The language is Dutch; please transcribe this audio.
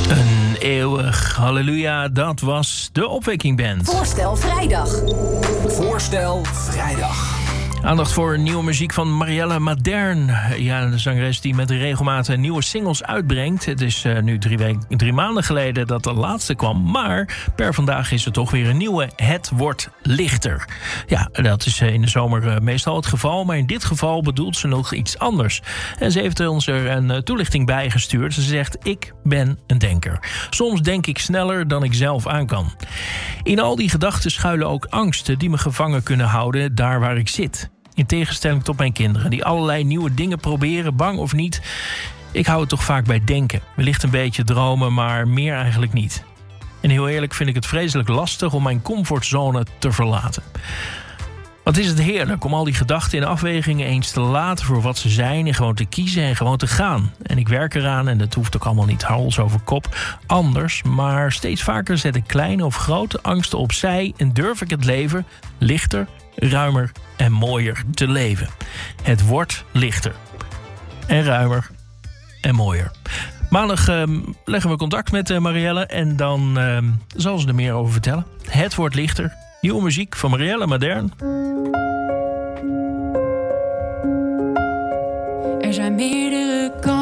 Een eeuwig halleluja, dat was de Opwekking Band. Voorstel vrijdag. Voorstel vrijdag. Aandacht voor nieuwe muziek van Marielle Madern. Ja, de zangeres die met regelmaat nieuwe singles uitbrengt. Het is nu 3 maanden geleden dat de laatste kwam. Maar per vandaag is er toch weer een nieuwe. Het wordt lichter. Ja, dat is in de zomer meestal het geval. Maar in dit geval bedoelt ze nog iets anders. En ze heeft ons er een toelichting bij gestuurd. Ze zegt, ik ben een denker. Soms denk ik sneller dan ik zelf aan kan. In al die gedachten schuilen ook angsten die me gevangen kunnen houden daar waar ik zit. In tegenstelling tot mijn kinderen, die allerlei nieuwe dingen proberen, bang of niet. Ik hou het toch vaak bij denken. Wellicht een beetje dromen, maar meer eigenlijk niet. En heel eerlijk vind ik het vreselijk lastig om mijn comfortzone te verlaten. Wat is het heerlijk om al die gedachten en afwegingen eens te laten voor wat ze zijn en gewoon te kiezen en gewoon te gaan. En ik werk eraan en dat hoeft ook allemaal niet hals over kop anders. Maar steeds vaker zet ik kleine of grote angsten opzij en durf ik het leven lichter, ruimer en mooier te leven. Het wordt lichter en ruimer en mooier. Maandag leggen we contact met Marielle en dan zal ze er meer over vertellen. Het wordt lichter. Nieuwe muziek van Marielle Madern. Er zijn meerdere kanten